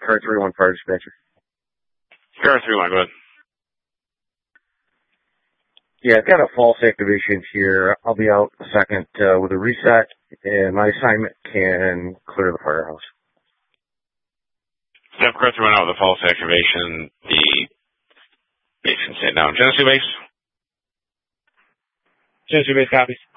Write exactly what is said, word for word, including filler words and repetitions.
car three one fire dispatcher. Car three one, go ahead. Yeah, I've got a false activation here. I'll be out a second uh, with a reset, and my assignment can clear the firehouse. Step car three one out with a false activation. The base can stand down. Genesee base? Genesee base copies.